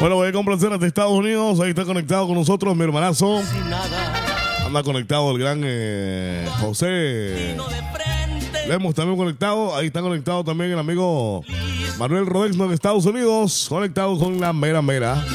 Bueno, voy a complacer desde Estados Unidos. Ahí está conectado con nosotros mi hermanazo. Anda conectado el gran José Lemos, también conectado. Ahí está conectado también el amigo Manuel Rodexno de Estados Unidos. Conectado con la mera mera.